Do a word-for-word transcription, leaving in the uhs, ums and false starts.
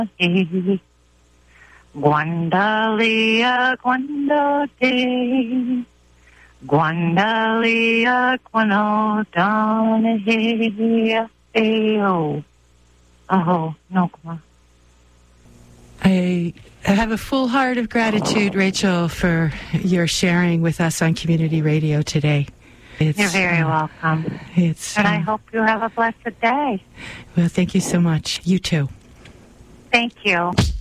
Guandalia, Guandate, Guandalia, Guanodonahia, Ayo. Oh, no, come on. I have a full heart of gratitude, Rachel, for your sharing with us on Community Radio today. It's, You're very uh, welcome. It's, and um, I hope you have a blessed day. Well, thank you so much. You too. Thank you.